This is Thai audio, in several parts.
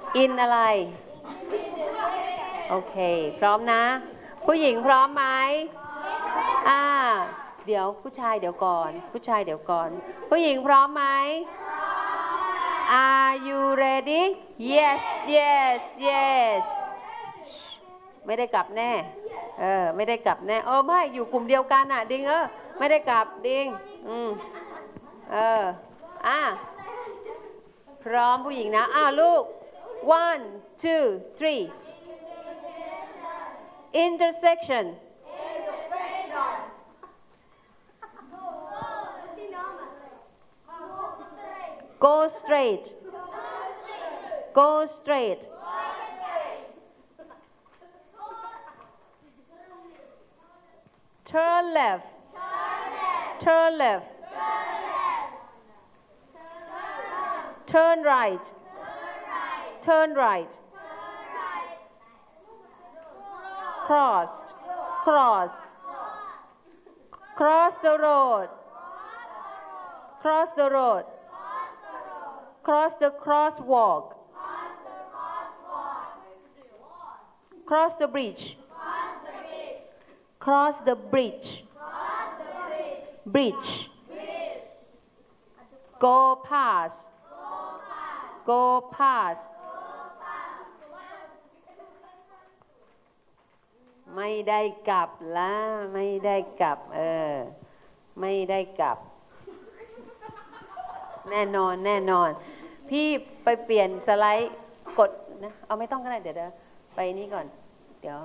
in อะไรโอเคพร้อมนะผู้หญิงพร้อมไหมเดี๋ยวผู้ชายเดี๋ยวก่อนผู้ชายเดี๋ยวก่อนผู้หญิงพร้อมไหม Are you ready Yes yes yes ไม่ได้กลับแน่ไม่ได้กลับแน่ไม่อยู่กลุ่มเดียวกันอ่ะดิงไม่ได้กลับดิงพร้อมผู้หญิงนะลูก one two three intersection go straight go straight turn left turn left turn right turn right cross cross cross the road cross the road cross the crosswalk cross the bridge cross the bridge bridge go past go past ไม่ได้กลับละไม่ได้กลับไม่ได้กลับแน่นอนแน่นอนพี่ไปเปลี่ยนสไลด์กดนะเอาไม่ต้องก็ได้เดี๋ยวไปนี่ก่อนเดี๋ยว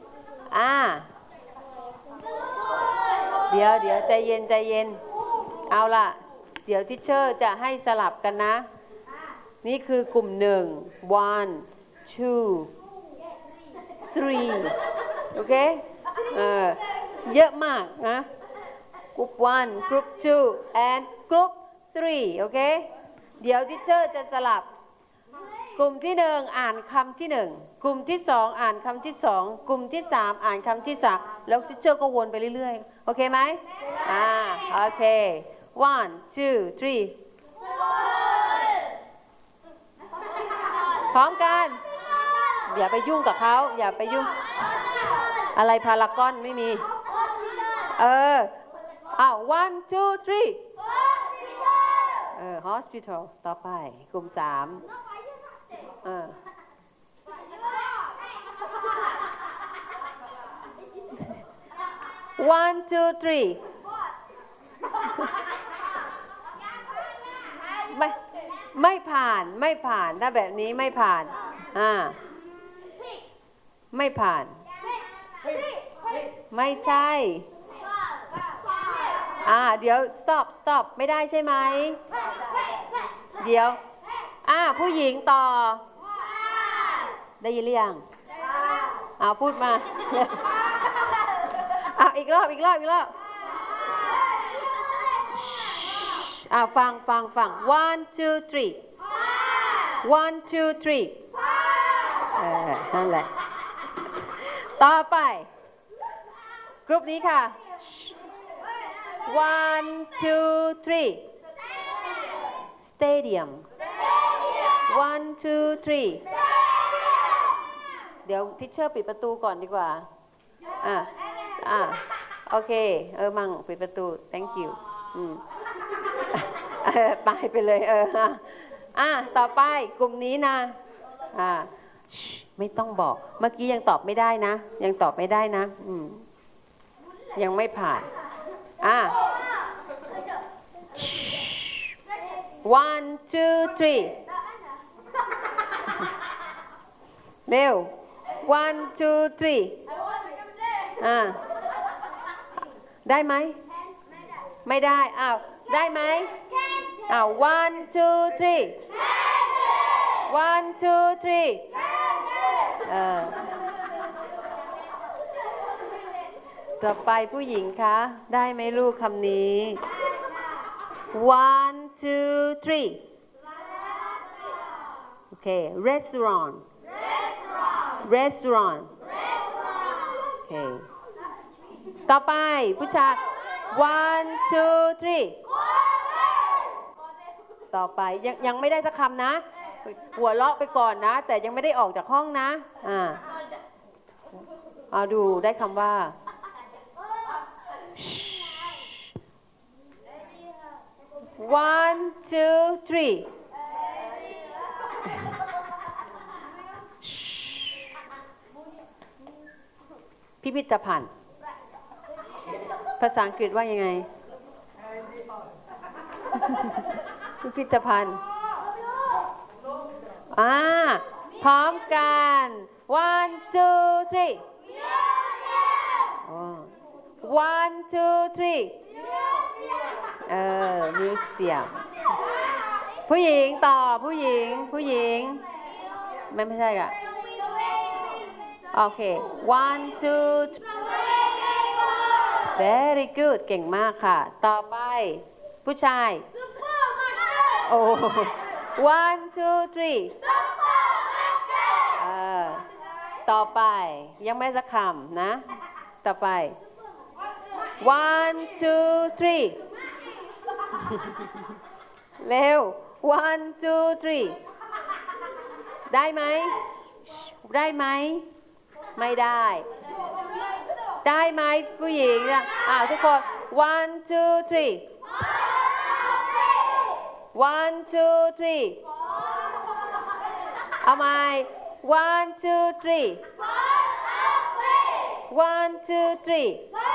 ใจเย็นใจเย็นเอาล่ะเดี๋ยวทิเชอร์จะให้สลับกันนะนี่คือกลุ่มหนึ่ง one two three โอเคเยอะมากนะ group one group two and group three โอเคเดี๋ยวทิเชอร์จะสลับกลุ่มที่หนึ่งอ่านคำที่หนึ่งกลุ่มที่สองอ่านคำที่สองกลุ่มที่สามอ่านคำที่สามแล้วทิเชอร์ก็วนไปเรื่อยๆโอเคไหมโอเค one two three พร้อมกันอย่าไปยุ่งกับเขาอย่าไปยุ่งอะไรพารากอนไม่มีone two three hospital ต่อไปกลุ่มสามone two three ไม่ผ่านถ้าแบบนี้ไม่ผ่านไม่ผ่านไม่ใช่เดี๋ยว stop ไม่ได้ใช่ไหมเดี๋ยวผู้หญิงต่อได้ยินหรือยังพูดมาอีกรอบฟัง one two three one two three นั่นแหละต่อไปกรุ๊ปนี้ค่ะ one two three stadium one two three เดี๋ยวทิชเชอร์ปิดประตูก่อนดีกว่าโอเคมั่งปิดประตู thank you ไปเลยต่อไปกลุ่มนี้นะไม่ต้องบอกเมื่อกี้ยังตอบไม่ได้นะยังตอบไม่ได้นะยังไม่ผ่านone two three เร็ว one two three ได้ไหมไม่ได้ได้ไหมone two three one two three ต่อไปผู้หญิงคะได้ไหมลูกคำนี้ one two three โอเค restaurant โอเคต่อไปผู้ชาย one two three ต่อไปยังไม่ได้สักคำนะหัวเราะไปก่อนนะ แต่ยังไม่ได้ออกจากห้องนะเอาดูได้คำว่า one two three พิพิธภัณฑ์ภาษาอังกฤษว่ายังไง พิพิธภัณฑ์พร้อมกัน one two three one two three มิวเซียมผู้หญิงต่อผู้หญิงไม่ใช่อ่ะโอเค one two very good เก่งมากค่ะต่อไปผู้ชายโอ้ one two three ต่อไปยังไม่สักคำนะต่อไป one two three เร็ว one two three ได้ไหมไม่ได้ไหมผู้หญิงทุกคน one two three one two three เอาใหม่ one two three one two three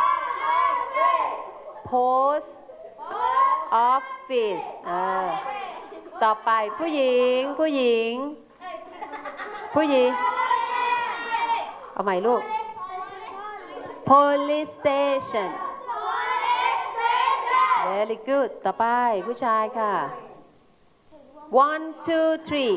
post office ต่อไปผู้หญิงเอาใหม่ลูก police station very good ต่อไปผู้ชายค่ะ one two three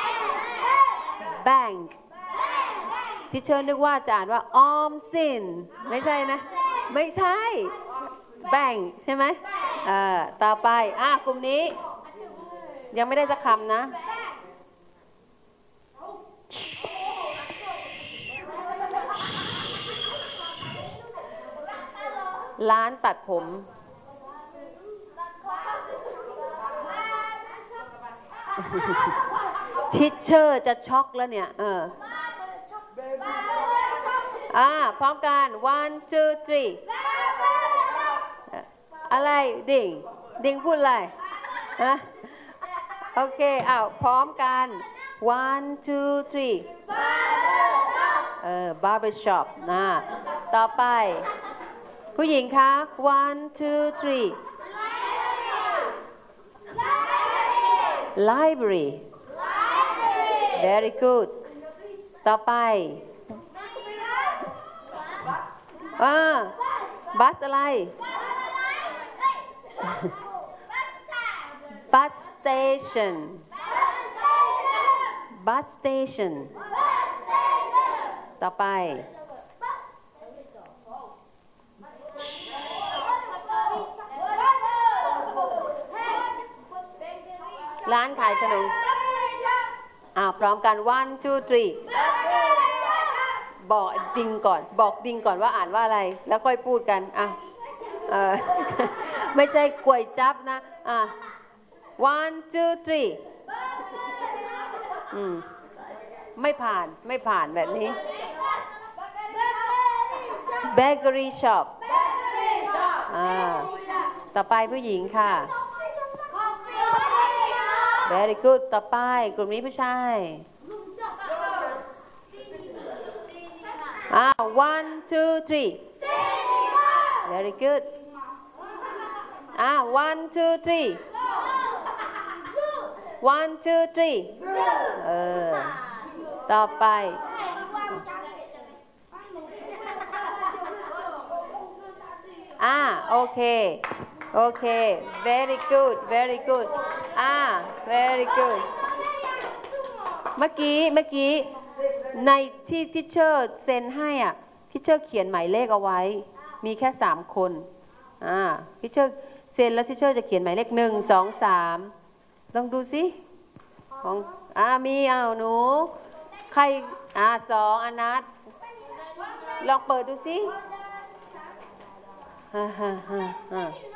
bank ที่เชิญนึกว่าจะอ่านว่าออมสินไม่ใช่นะไม่ใช่ bank ใช่ไหมต่อไปกลุ่มนี้ยังไม่ได้สักคำนะร้านตัดผมทิชเชอร์จะช็อกแล้วเนี่ยพร้อมกัน one two three อะไรดิ่งพูดอะไรโอเคพร้อมกัน one two three barbershop ต่อไปผู้หญิงคะ one two three library very good ต่อไปบัสอะไร bus station ต่อไปร้านขายขนมพร้อมกัน one two three บอกดิงก่อนว่าอ่านว่าอะไรแล้วค่อยพูดกันไม่ใช่ก๋วยจั๊บนะone two three ไม่ผ่านแบบนี้ bakery shop ต่อไปผู้หญิงค่ะ very good ต่อไปกลุ่มนี้ผู้ชาย one two three very good one two three one two three ต่อไปโอเค very good very good very good เมื่อกี้ในที่ทิชเชอร์เซ็นให้ทิชเชอร์เขียนหมายเลขเอาไว้มีแค่3 คนทิชเชอร์เซ็นแล้วทิชเชอร์จะเขียนหมายเลข1 2 3ลองดูสิของมีหนูใคร2อนัทลองเปิดดูสิ